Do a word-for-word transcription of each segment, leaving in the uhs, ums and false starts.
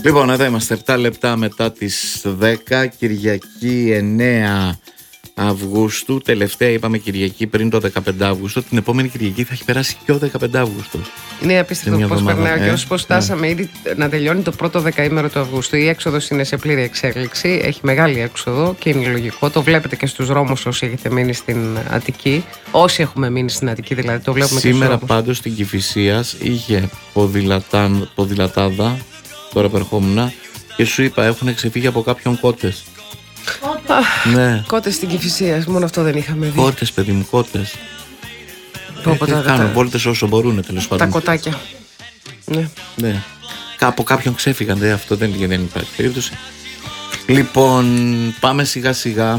Λοιπόν, εδώ είμαστε επτά λεπτά μετά τις δέκα, Κυριακή εννέα Αυγούστου. Τελευταία είπαμε Κυριακή πριν το δεκαπέντε Αυγούστου. Την επόμενη Κυριακή θα έχει περάσει και ο δεκαπέντε Αυγούστου. Είναι απίστευτο πώς περνάει ο καιρός, πώς φτάσαμε ήδη να τελειώνει το πρώτο δεκαήμερο του Αυγούστου. Η έξοδος είναι σε πλήρη εξέλιξη, έχει μεγάλη έξοδο και είναι λογικό. Το βλέπετε και στους δρόμους όσοι έχετε μείνει στην Αττική. Όσοι έχουμε μείνει στην Αττική, δηλαδή το βλέπουμε. Σήμερα και στους δρόμους. πάντως στην Κηφισίας είχε ποδηλατάν, ποδηλατάδα, τώρα περχόμουνα, και σου είπα έχουν ξεφύγει από κάποιον κότες. Αχ, Ναι. κότες στην Κηφισίας, μόνο αυτό δεν είχαμε δει. Κότες, παιδί μου, κότες. Πω, πω, Ε, τα- κάνουν τα- βόλτες όσο μπορούν, τέλος Τα πάντων. κοτάκια. Ναι. Ναι. Από κάποιον ξέφυγαν, δε, αυτό δεν, δεν υπάρχει περίπτωση. Λοιπόν, πάμε σιγά σιγά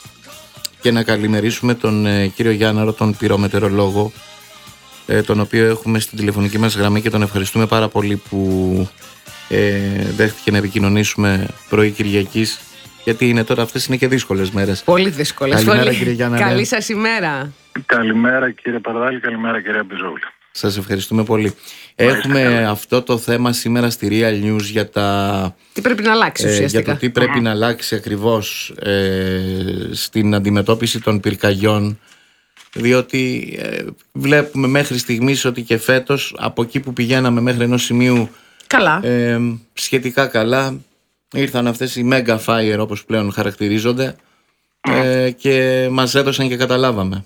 και να καλημερίσουμε τον ε, κύριο Γιάνναρο, τον πυρομετεωρολόγο, ε, τον οποίο έχουμε στην τηλεφωνική μας γραμμή και τον ευχαριστούμε πάρα πολύ που ε, δέχτηκε να επικοινωνήσουμε πρωί Κυριακής, γιατί είναι τώρα, αυτές είναι και δύσκολες μέρες. Πολύ δύσκολες. Καλημέρα, Πολύ. κύριε Γιάνναρε. Καλή σας ημέρα. Καλημέρα κύριε Παραδάλη, καλημέρα κύριε Μπιζόγλου. Σας ευχαριστούμε πολύ. Έχουμε καλά. αυτό το θέμα σήμερα στη Real News για τα... Τι πρέπει να αλλάξει Ε, ουσιαστικά. για το τι πρέπει να αλλάξει ακριβώς ε, στην αντιμετώπιση των πυρκαγιών, διότι ε, βλέπουμε μέχρι στιγμής ότι και φέτος από εκεί που πηγαίναμε μέχρι ενός σημείου Καλά. ε, σχετικά καλά, ήρθαν αυτές οι mega fire όπως πλέον χαρακτηρίζονται ε, και μας έδωσαν και καταλάβαμε.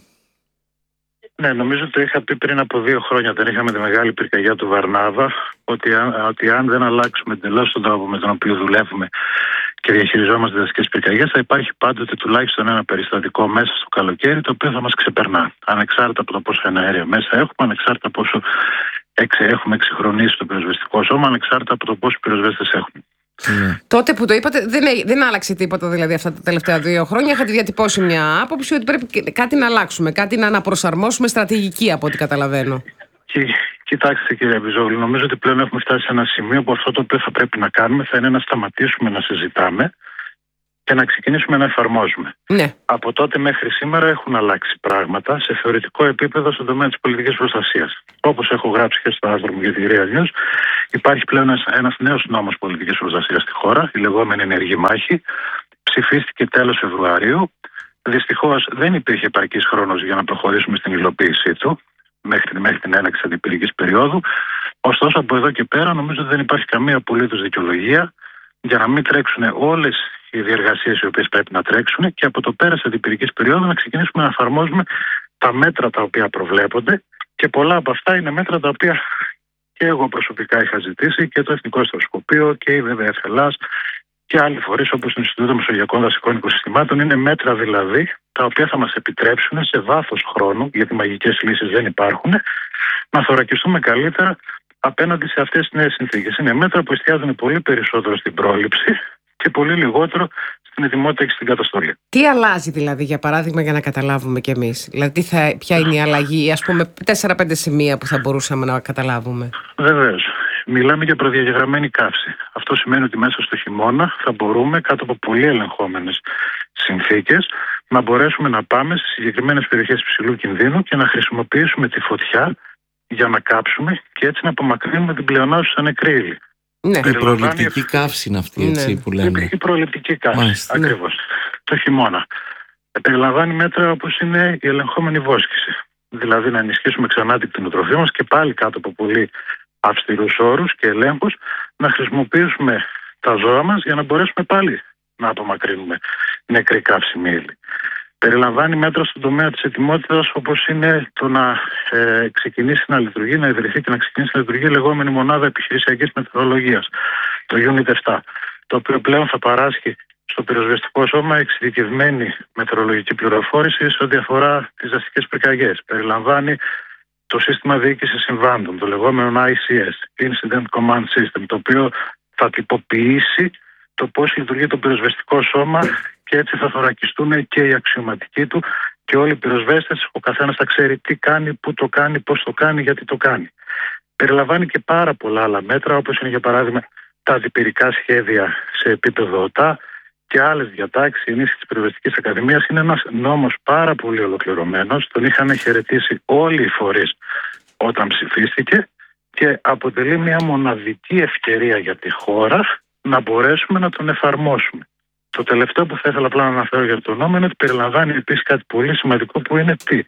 Ναι, νομίζω ότι είχα πει πριν από δύο χρόνια, όταν είχαμε τη μεγάλη πυρκαγιά του Βαρνάβα, ότι αν, ότι αν δεν αλλάξουμε τελώς τον τρόπο με τον οποίο δουλεύουμε και διαχειριζόμαστε τις δασικές πυρκαγιές, θα υπάρχει πάντοτε τουλάχιστον ένα περιστατικό μέσα στο καλοκαίρι το οποίο θα μας ξεπερνά. Ανεξάρτητα από το πόσο εναέριο μέσα έχουμε, ανεξάρτητα από πόσο εξε, έχουμε εξυγχρονίσει το πυροσβεστικό σώμα, ανεξάρτητα από το πόσους πυροσβέστες έχουμε. Ναι. Τότε που το είπατε, δεν, έ- δεν άλλαξε τίποτα δηλαδή αυτά τα τελευταία δύο χρόνια. Είχατε διατυπώσει μια άποψη ότι πρέπει και- κάτι να αλλάξουμε, κάτι να αναπροσαρμόσουμε στρατηγική από ό,τι καταλαβαίνω. Και, κοιτάξτε κύριε Μπιζόγλου, νομίζω ότι πλέον έχουμε φτάσει σε ένα σημείο που αυτό το οποίο θα πρέπει να κάνουμε θα είναι να σταματήσουμε να συζητάμε και να ξεκινήσουμε να εφαρμόζουμε. Ναι. Από τότε μέχρι σήμερα έχουν αλλάξει πράγματα σε θεωρητικό επίπεδο στον τομέα της πολιτικής προστασίας. Όπως έχω γράψει και στο άρθρο μου για τη Real News, υπάρχει πλέον ένας, ένας νέος νόμος πολιτικής προστασίας στη χώρα, η λεγόμενη ενεργή μάχη. Ψηφίστηκε τέλος Φεβρουαρίου. Δυστυχώς δεν υπήρχε επαρκής χρόνος για να προχωρήσουμε στην υλοποίησή του μέχρι, μέχρι την έναρξη αντιπυρικής περίοδου. Ωστόσο, από εδώ και πέρα, νομίζω ότι δεν υπάρχει καμία απολύτως δικαιολογία για να μην τρέξουν όλες οι διεργασίες οι οποίες πρέπει να τρέξουν και από το πέρας αντιπυρικής περίοδου να ξεκινήσουμε να εφαρμόζουμε τα μέτρα τα οποία προβλέπονται, και πολλά από αυτά είναι μέτρα τα οποία και εγώ προσωπικά είχα ζητήσει και το Εθνικό Στρατοσκοπείο και η ΒΒΕ Ελλάς και άλλοι φορείς όπως το Ινστιτούτο Μεσογειακών Δασικών Οικοσυστημάτων. Είναι μέτρα δηλαδή τα οποία θα μας επιτρέψουν σε βάθος χρόνου, γιατί μαγικές λύσεις δεν υπάρχουν, να θωρακιστούμε καλύτερα απέναντι σε αυτές τις νέες συνθήκες. Είναι μέτρα που εστιάζουν πολύ περισσότερο στην πρόληψη και πολύ λιγότερο στην ετοιμότητα και στην καταστολή. Τι αλλάζει δηλαδή, για παράδειγμα, για να καταλάβουμε κι εμείς? Δηλαδή, τι θα, ποια είναι η αλλαγή, ας πούμε, τέσσερα πέντε σημεία που θα μπορούσαμε να καταλάβουμε. Βεβαίως. Μιλάμε για προδιαγεγραμμένη καύση. Αυτό σημαίνει ότι μέσα στο χειμώνα θα μπορούμε, κάτω από πολύ ελεγχόμενες συνθήκες, να μπορέσουμε να πάμε σε συγκεκριμένες περιοχές υψηλού κινδύνου και να χρησιμοποιήσουμε τη φωτιά για να κάψουμε και έτσι να απομακρύνουμε την πλεονάζουσα νεκρή ύλη. Ναι. Η προληπτική καύση είναι αυτή, έτσι, Ναι. που λέμε. Η προληπτική καύση. Μάλιστα. Ακριβώς. Το χειμώνα. Περιλαμβάνει μέτρα όπως είναι η ελεγχόμενη βόσκηση. Δηλαδή να ενισχύσουμε ξανά την κτηνοτροφία μας και πάλι κάτω από πολύ αυστηρούς όρους και ελέγχους να χρησιμοποιήσουμε τα ζώα μας για να μπορέσουμε πάλι να απομακρύνουμε νεκρή καύσιμη ύλη. Περιλαμβάνει μέτρα στον τομέα της ετοιμότητας, όπως είναι το να ε, ξεκινήσει να λειτουργεί, να ιδρυθεί και να ξεκινήσει να λειτουργεί η λεγόμενη μονάδα επιχειρησιακής μετεωρολογίας, το Unit επτά, το οποίο πλέον θα παράσχει στο πυροσβεστικό σώμα εξειδικευμένη μετεωρολογική πληροφόρηση σε ό,τι αφορά τις δασικές πυρκαγιές. Περιλαμβάνει το σύστημα διοίκησης συμβάντων, το λεγόμενο άι σι ες, Incident Command System, το οποίο θα τυποποιήσει το πώς λειτουργεί το πυροσβεστικό σώμα και έτσι θα θωρακιστούν και οι αξιωματικοί του και όλοι οι πυροσβέστες. Ο καθένας θα ξέρει τι κάνει, πού το κάνει, πώς το κάνει, γιατί το κάνει. Περιλαμβάνει και πάρα πολλά άλλα μέτρα, όπως είναι για παράδειγμα τα αντιπυρικά σχέδια σε επίπεδο ΟΤΑ και άλλες διατάξεις. Η ενίσχυση της Πυροσβεστικής Ακαδημίας είναι ένας νόμος πάρα πολύ ολοκληρωμένος. Τον είχαν χαιρετήσει όλοι οι φορείς όταν ψηφίστηκε και αποτελεί μια μοναδική ευκαιρία για τη χώρα να μπορέσουμε να τον εφαρμόσουμε. Το τελευταίο που θα ήθελα απλά να αναφέρω για το νόμο είναι ότι περιλαμβάνει επίσης κάτι πολύ σημαντικό που είναι τι?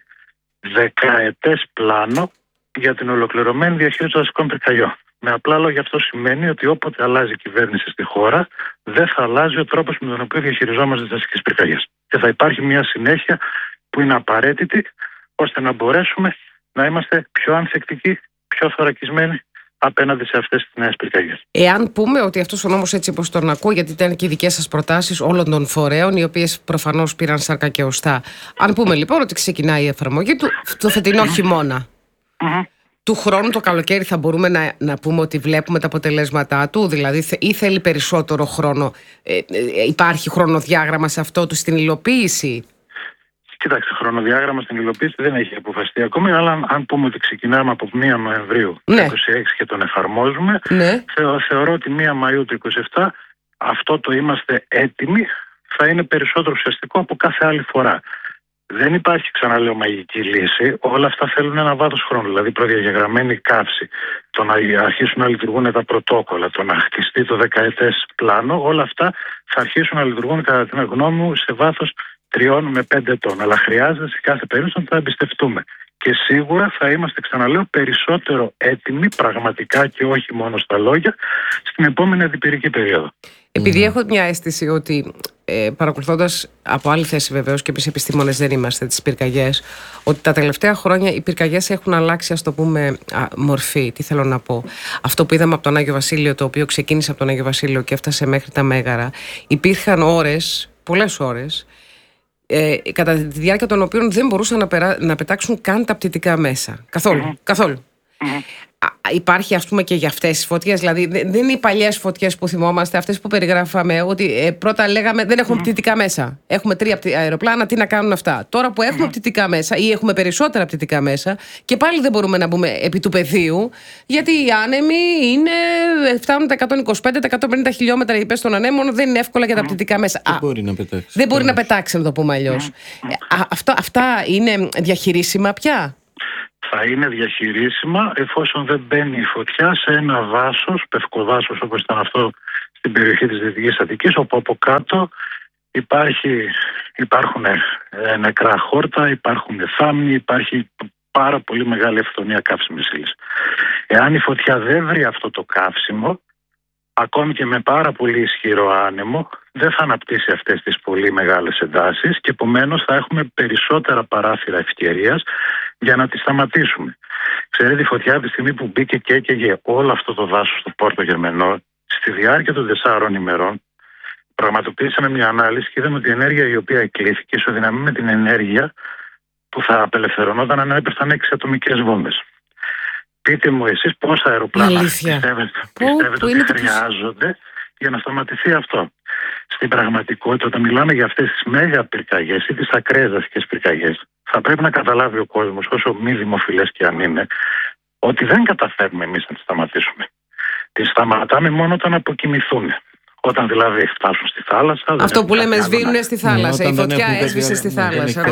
Δεκαετές πλάνο για την ολοκληρωμένη διαχείριση των δασικών πυρκαγιών. Με απλά λόγια, αυτό σημαίνει ότι όποτε αλλάζει η κυβέρνηση στη χώρα, δεν θα αλλάζει ο τρόπος με τον οποίο διαχειριζόμαστε τις δασικές πυρκαγιές. Και θα υπάρχει μια συνέχεια που είναι απαραίτητη, ώστε να μπορέσουμε να είμαστε πιο ανθεκτικοί, πιο θωρακισμένοι απέναντι σε αυτές τις νέες πυρκαγιές. Εάν πούμε ότι αυτός ο νόμος, έτσι όπως τον ακούω, γιατί ήταν και οι δικές σας προτάσεις όλων των φορέων, οι οποίες προφανώς πήραν σάρκα και οστά. Αν πούμε λοιπόν ότι ξεκινάει η εφαρμογή του το φετινό χειμώνα. Mm-hmm. Του χρόνου το καλοκαίρι θα μπορούμε να, να πούμε ότι βλέπουμε τα αποτελέσματά του, δηλαδή ή θέλει περισσότερο χρόνο, ε, ε, υπάρχει χρονοδιάγραμμα σε αυτό του στην υλοποίηση? Κοιτάξτε, χρονοδιάγραμμα στην υλοποίηση δεν έχει αποφασιστεί ακόμη, αλλά αν, αν πούμε ότι ξεκινάμε από πρώτη Νοεμβρίου του ναι. είκοσι έξι και τον εφαρμόζουμε, ναι. θεω, θεωρώ ότι πρώτη Μαΐου του είκοσι επτά αυτό το είμαστε έτοιμοι θα είναι περισσότερο ουσιαστικό από κάθε άλλη φορά. Δεν υπάρχει, ξαναλέω, μαγική λύση. Όλα αυτά θέλουν ένα βάθος χρόνου. Δηλαδή, προδιαγεγραμμένη καύση, το να αρχίσουν να λειτουργούν τα πρωτόκολλα, το να χτιστεί το δεκαετές πλάνο, όλα αυτά θα αρχίσουν να λειτουργούν, κατά την γνώμη μου, σε βάθος τριών με πέντε ετών. Αλλά χρειάζεται σε κάθε περίπτωση να τα εμπιστευτούμε. Και σίγουρα θα είμαστε, ξαναλέω, περισσότερο έτοιμοι, πραγματικά και όχι μόνο στα λόγια, στην επόμενη αντιπυρική περίοδο. Επειδή mm. έχω μια αίσθηση ότι, ε, παρακολουθώντας από άλλη θέση βεβαίως και εμείς επιστήμονες δεν είμαστε, τις πυρκαγιές, ότι τα τελευταία χρόνια οι πυρκαγιές έχουν αλλάξει, ας το πούμε, α, μορφή. Τι θέλω να πω? Αυτό που είδαμε από τον Άγιο Βασίλειο, το οποίο ξεκίνησε από τον Άγιο Βασίλειο και έφτασε μέχρι τα Μέγαρα, υπήρχαν ώρες, πολλές ώρες, ε, κατά τη διάρκεια των οποίων δεν μπορούσαν να, περά, να πετάξουν καν τα πτυτικά μέσα. Καθόλου. Mm. καθόλου. Mm. Υπάρχει, ας πούμε, και για αυτές τις φωτιές. Δηλαδή δεν είναι οι παλιές φωτιές που θυμόμαστε, αυτές που περιγράφαμε, ότι ε, πρώτα λέγαμε δεν έχουμε mm. πτυτικά μέσα. Έχουμε τρία αεροπλάνα, τι να κάνουν αυτά? Τώρα που έχουμε mm. πτυτικά μέσα ή έχουμε περισσότερα πτυτικά μέσα, και πάλι δεν μπορούμε να μπούμε επί του πεδίου, γιατί οι άνεμοι είναι, φτάνουν τα εκατόν είκοσι πέντε, τα εκατόν πενήντα χιλιόμετρα υπέρ των ανέμων, δεν είναι εύκολα για τα πτυτικά μέσα. Δεν μπορεί να πετάξει. Δεν μπορεί να πετάξει, να το πούμε αλλιώς. Mm. Αυτά, αυτά είναι διαχειρίσιμα πια? Θα είναι διαχειρίσιμα εφόσον δεν μπαίνει η φωτιά σε ένα δάσος, πευκοδάσος όπως ήταν αυτό στην περιοχή της Δυτικής Αττικής, όπου από κάτω υπάρχει, υπάρχουν νεκρά χόρτα, υπάρχουν θάμνοι, υπάρχει πάρα πολύ μεγάλη αυθονία καύσιμης ύλης. Εάν η φωτιά δεν βρει αυτό το καύσιμο, ακόμη και με πάρα πολύ ισχυρό άνεμο, δεν θα αναπτύσσει αυτές τις πολύ μεγάλες εντάσεις και επομένως θα έχουμε περισσότερα παράθυρα ευκαιρίας για να τη σταματήσουμε. Ξέρετε, η φωτιά από τη στιγμή που μπήκε και έκαιγε όλο αυτό το δάσος στο Πόρτο Γερμενό, στη διάρκεια των τεσσάρων ημερών, πραγματοποιήσαμε μια ανάλυση και είδαμε ότι η ενέργεια η οποία εκλήθηκε ισοδυναμεί με την ενέργεια που θα απελευθερωνόταν αν έπεφταν έξι ατομικές βόμβες. Πείτε μου εσείς πόσα αεροπλάνα πιστεύετε, πιστεύετε ότι χρειάζονται για να σταματηθεί αυτό. Στην πραγματικότητα, όταν μιλάμε για αυτές τις μέγα πυρκαγιές ή τις ακραίες δασικές πυρκαγιές, θα πρέπει να καταλάβει ο κόσμος, όσο μη δημοφιλές και αν είναι, ότι δεν καταφέρουμε εμείς να τις σταματήσουμε. Τις σταματάμε μόνο όταν αποκοιμηθούν. Όταν δηλαδή φτάσουν στη θάλασσα. Αυτό που λέμε σβήνουνε στη θάλασσα. Η φωτιά έσβησε στη θάλασσα.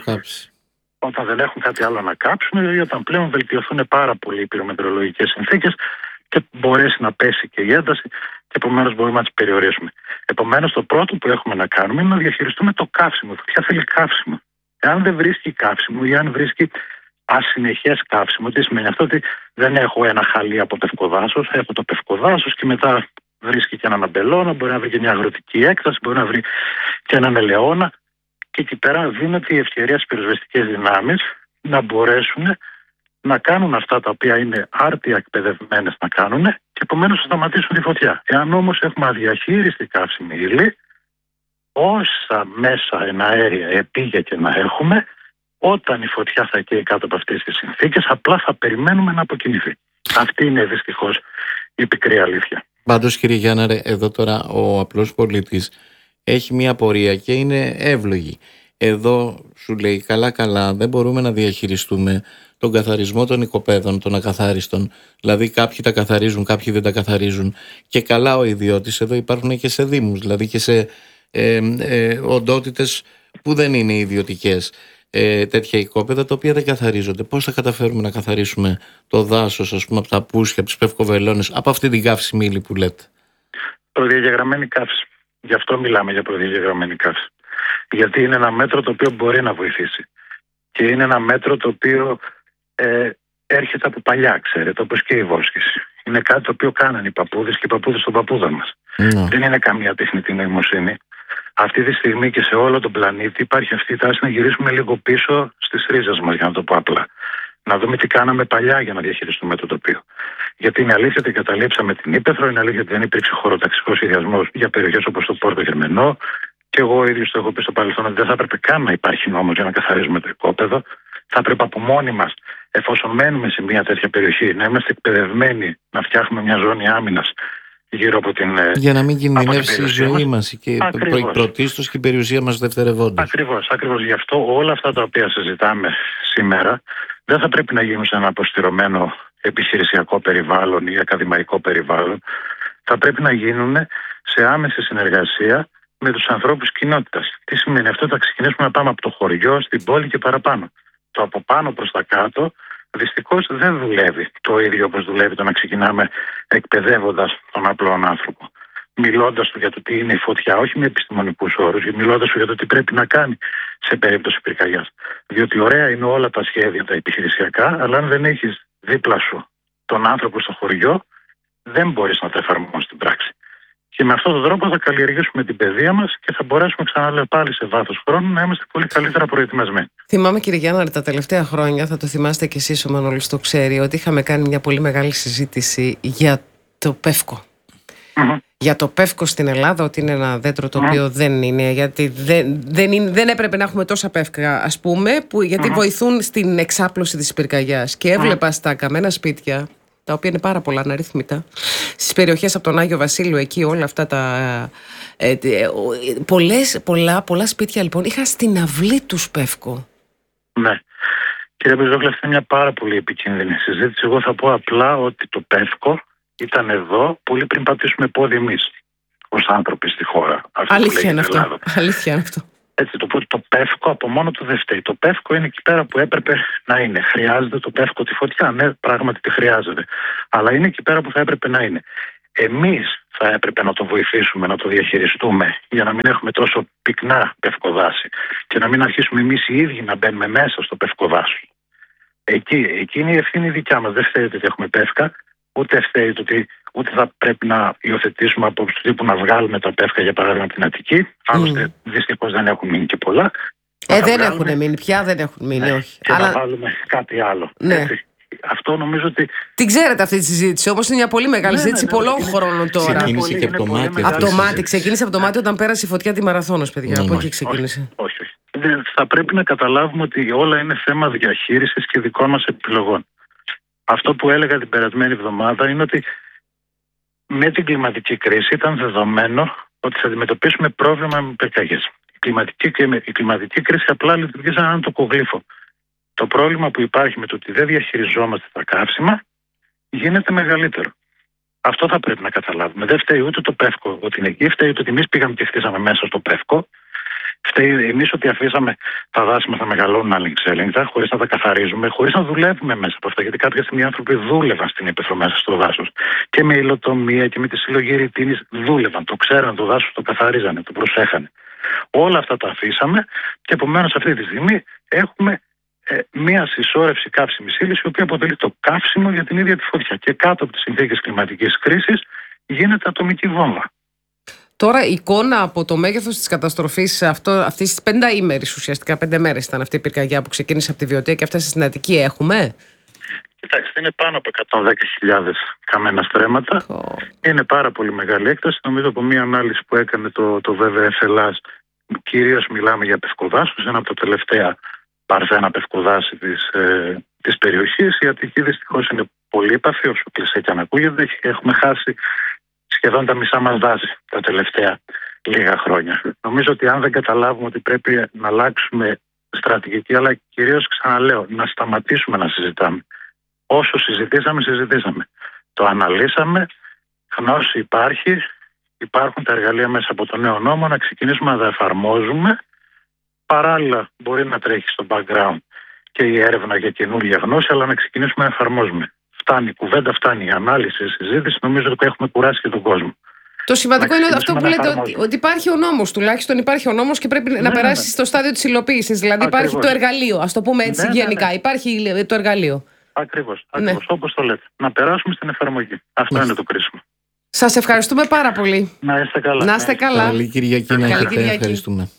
Όταν δεν έχουν κάτι άλλο να κάψουν, ή όταν πλέον βελτιωθούν πάρα πολύ οι πυρομετρολογικές συνθήκες και μπορέσει να πέσει και η ένταση και επομένως μπορούμε να τις περιορίσουμε. Επομένως, το πρώτο που έχουμε να κάνουμε είναι να διαχειριστούμε το καύσιμο. Η φωτιά θέλει καύσιμο. Εάν δεν βρίσκει καύσιμο ή αν βρίσκει ασυνεχές καύσιμο, τι σημαίνει αυτό? Ότι δεν έχω ένα χαλί από πευκοδάσος, έχω το πευκοδάσος και μετά βρίσκει και έναν αμπελώνα, μπορεί να βρει και μια αγροτική έκταση, μπορεί να βρει και έναν ελαιόνα. Και εκεί πέρα δίνεται η ευκαιρία στις πυροσβεστικές δυνάμεις να μπορέσουν να κάνουν αυτά τα οποία είναι άρτια εκπαιδευμένες να κάνουν και επομένως να σταματήσουν τη φωτιά. Εάν όμως έχουμε αδιαχείριστη καύσιμη ύλη, όσα μέσα εναέρια επίγεια και να έχουμε, όταν η φωτιά θα καίει κάτω από αυτές τις συνθήκες, απλά θα περιμένουμε να αποκοιμηθεί. Αυτή είναι δυστυχώς η πικρή αλήθεια. Πάντως, κύριε Γιάνναρε, εδώ τώρα ο απλός πολίτης έχει μια πορεία και είναι εύλογη. Εδώ σου λέει καλά καλά δεν μπορούμε να διαχειριστούμε τον καθαρισμό των οικοπαίδων, των ακαθάριστων. Δηλαδή κάποιοι τα καθαρίζουν, κάποιοι δεν τα καθαρίζουν. Και καλά ο ιδιώτης, εδώ υπάρχουν και σε δήμους, δηλαδή και σε ε, ε, οντότητες που δεν είναι ιδιωτικές, ε, τέτοια οικόπεδα τα οποία δεν καθαρίζονται. Πώς θα καταφέρουμε να καθαρίσουμε το δάσος, ας πούμε, από τα πούσια, από τις πευκοβελώνες, από αυτή την καύσιμη ύλη που λέτε? Προδιαγεγραμμένη καύση. Γι' αυτό μιλάμε για προδιαγεγραμμένη καύση. Γιατί είναι ένα μέτρο το οποίο μπορεί να βοηθήσει. Και είναι ένα μέτρο το οποίο ε, έρχεται από παλιά, ξέρετε, όπως και η βόσκηση. Είναι κάτι το οποίο κάνανε οι παππούδες και οι παππούδες των παππούδων μας. Mm. Δεν είναι καμία τεχνητή νοημοσύνη. Αυτή τη στιγμή και σε όλο τον πλανήτη υπάρχει αυτή η τάση να γυρίσουμε λίγο πίσω στις ρίζες μας, για να το πω απλά. Να δούμε τι κάναμε παλιά για να διαχειριστούμε το τοπίο. Γιατί είναι αλήθεια ότι καταλήψαμε την ύπαιθρο, είναι αλήθεια ότι δεν υπήρξε χωροταξικός σχεδιασμός για περιοχές όπως το Πόρτο Γερμενό. Και εγώ ίδιος το έχω πει στο παρελθόν ότι δεν θα έπρεπε καν να υπάρχει νόμος για να καθαρίζουμε το οικόπεδο. Θα έπρεπε από μόνοι μας, εφόσον μένουμε σε μια τέτοια περιοχή, να είμαστε εκπαιδευμένοι να φτιάχνουμε μια ζώνη άμυνας γύρω από την. Για να μην κινδυνεύσει η ζωή μας και πρωτίστως και η περιουσία μας δευτερευόντως. Ακριβώς, ακριβώς. Γι' αυτό όλα αυτά τα οποία συζητάμε σήμερα δεν θα πρέπει να γίνουν σε ένα αποστηρωμένο επιχειρησιακό περιβάλλον ή ακαδημαϊκό περιβάλλον. Θα πρέπει να γίνουν σε άμεση συνεργασία με τους ανθρώπους κοινότητας. Τι σημαίνει αυτό? Θα ξεκινήσουμε να πάμε από το χωριό στην πόλη και παραπάνω. Το από πάνω προς τα κάτω δυστυχώς δεν δουλεύει το ίδιο όπως δουλεύει το να ξεκινάμε εκπαιδεύοντας τον απλό άνθρωπο. Μιλώντας του για το τι είναι η φωτιά, όχι με επιστημονικούς όρους, μιλώντας του για το τι πρέπει να κάνει σε περίπτωση πυρκαγιάς. Διότι ωραία είναι όλα τα σχέδια τα επιχειρησιακά, αλλά αν δεν έχεις δίπλα σου τον άνθρωπο στο χωριό, δεν μπορείς να τα εφαρμόσεις στην πράξη. Και με αυτόν τον τρόπο θα καλλιεργήσουμε την παιδεία μας και θα μπορέσουμε, ξαναλέω πάλι σε βάθος χρόνου, να είμαστε πολύ καλύτερα προετοιμασμένοι. Θυμάμαι, κύριε Γιάνναρη, τα τελευταία χρόνια, θα το θυμάστε κι εσείς, ο Μανώλης το ξέρει, ότι είχαμε κάνει μια πολύ μεγάλη συζήτηση για το πεύκο. Mm-hmm. Για το πεύκο στην Ελλάδα, ότι είναι ένα δέντρο το οποίο mm-hmm. δεν είναι, γιατί δεν, δεν, είναι, δεν έπρεπε να έχουμε τόσα πεύκα, ας πούμε, που, γιατί mm-hmm. βοηθούν στην εξάπλωση της πυρκαγιάς. Και έβλεπα mm-hmm. στα καμένα σπίτια, τα οποία είναι πάρα πολλά αναρρύθμιτα, στις περιοχές από τον Άγιο Βασίλειο, εκεί όλα αυτά τα... Ε, ε, πολλές, πολλά, πολλά σπίτια λοιπόν είχαν στην αυλή τους πεύκο. Ναι. Κύριε Μπεζόκλα, αυτή είναι μια πάρα πολύ επικίνδυνη συζήτηση. Εγώ θα πω απλά ότι το πεύκο ήταν εδώ πολύ πριν πατήσουμε πόδι εμείς ως άνθρωποι στη χώρα. Αλήθεια είναι αυτό. Αλήθεια είναι αυτό. Έτσι, το, το πεύκο από μόνο του δεν φταίει. Το πεύκο είναι εκεί πέρα που έπρεπε να είναι. Χρειάζεται το πεύκο τη φωτιά? Ναι, πράγματι τη χρειάζεται. Αλλά είναι εκεί πέρα που θα έπρεπε να είναι. Εμείς θα έπρεπε να το βοηθήσουμε, να το διαχειριστούμε, για να μην έχουμε τόσο πυκνά πευκοδάση και να μην αρχίσουμε εμείς οι ίδιοι να μπαίνουμε μέσα στο πευκοδάσο. Εκεί, εκεί είναι η ευθύνη δικιά μας. Δεν φταίει ότι έχουμε πεύκα, ούτε φταίει ότι ούτε θα πρέπει να υιοθετήσουμε από του τύπου να βγάλουμε τα πεύκα, για παράδειγμα, από την Αττική. Άλλωστε, mm. δυστυχώς δεν έχουν μείνει και πολλά. Ε, δεν βγάλουμε... έχουν μείνει πια, δεν έχουν μείνει, ναι, όχι. Και Αλλά... να βάλουμε κάτι άλλο. Ναι. Έτσι. Αυτό νομίζω ότι. Την ξέρετε αυτή τη συζήτηση, όμως είναι μια πολύ μεγάλη ναι, συζήτηση ναι, ναι, πολλών είναι... χρόνων τώρα. Ξεκίνησε και από το μάτι. Από το μάτι, ξεκίνησε από το μάτι όταν πέρασε η φωτιά τη Μαραθώνος, παιδιά. Ναι, από όχι, εκεί ξεκίνησε. Όχι, όχι. Δεν, θα πρέπει να καταλάβουμε ότι όλα είναι θέμα διαχείρισης και δικών μας επιλογών. Αυτό που έλεγα την περασμένη εβδομάδα είναι ότι με την κλιματική κρίση ήταν δεδομένο ότι θα αντιμετωπίσουμε πρόβλημα με πυρκαγιές. Η κλιματική, η κλιματική κρίση απλά λειτουργεί σαν έναν τοκογλύφο. Το πρόβλημα που υπάρχει με το ότι δεν διαχειριζόμαστε τα καύσιμα γίνεται μεγαλύτερο. Αυτό θα πρέπει να καταλάβουμε. Δεν φταίει ούτε το πεύκο ότι είναι εκεί, φταίει ότι εμείς πήγαμε και χτίσαμε μέσα στο πεύκο. Φταίει εμείς ότι αφήσαμε τα δάση μας να μεγαλώνουν ανεξέλεγκτα, χωρίς να τα καθαρίζουμε, χωρίς να δουλεύουμε μέσα από αυτά. Γιατί κάποια στιγμή οι άνθρωποι δούλευαν στην ύπαιθρο μέσα στο δάσος. Και με υλοτομία και με τη συλλογή ρητίνης δούλευαν. Το ξέραν το δάσος, το καθαρίζανε, το προσέχανε. Όλα αυτά τα αφήσαμε και επομένως αυτή τη στιγμή έχουμε ε, μία συσσόρευση καύσιμης ύλης, η οποία αποτελεί το καύσιμο για την ίδια τη φωτιά. Και κάτω από τις συνθήκες κλιματικής κρίσης γίνεται ατομική βόμβα. Τώρα η εικόνα από το μέγεθος της καταστροφής αυτής της πενταήμερης, ουσιαστικά πέντε μέρες ήταν αυτή η πυρκαγιά που ξεκίνησε από τη Βιωτία και έφτασε στην Αττική, έχουμε? Κοιτάξτε, είναι πάνω από εκατόν δέκα χιλιάδες καμένα στρέμματα. Oh. Είναι πάρα πολύ μεγάλη έκταση. Νομίζω από μία ανάλυση που έκανε το, το βι βι εφ Ελλάς, κυρίως μιλάμε για πευκοδάσους, ένα από τα τελευταία παρθένα πευκοδάση της, ε, της περιοχής. Η Αττική δυστυχώς είναι πολύ παθή, όσο κλεισέ και αν ακούγεται. Έχουμε χάσει σχεδόν τα μισά μας δάση τα τελευταία λίγα χρόνια. Νομίζω ότι αν δεν καταλάβουμε ότι πρέπει να αλλάξουμε στρατηγική, αλλά κυρίως, ξαναλέω, να σταματήσουμε να συζητάμε. Όσο συζητήσαμε, συζητήσαμε. Το αναλύσαμε, γνώση υπάρχει, υπάρχουν τα εργαλεία μέσα από το νέο νόμο, να ξεκινήσουμε να τα εφαρμόζουμε. Παράλληλα μπορεί να τρέχει στο background και η έρευνα για καινούργια γνώση, αλλά να ξεκινήσουμε να εφαρμόζουμε. Φτάνει η κουβέντα, φτάνει η ανάλυση, η συζήτηση. Νομίζω ότι έχουμε κουράσει και τον κόσμο. Το σημαντικό είναι αυτό που λέτε, ότι, ότι υπάρχει ο νόμος, τουλάχιστον υπάρχει ο νόμος και πρέπει ναι, να ναι, περάσει ναι. στο στάδιο της υλοποίησης. Δηλαδή Ακριβώς. υπάρχει το εργαλείο, ας το πούμε έτσι ναι, γενικά. Ναι, ναι. Υπάρχει το εργαλείο. Ακριβώς, ακριβώς ναι. όπως το λέτε. Να περάσουμε στην εφαρμογή. Αυτό ναι. είναι το κρίσιμο. Σας ευχαριστούμε πάρα πολύ. Να είστε καλά. Να είστε καλά. Καλή Κυριακή να έχετε. Ευχαριστούμε.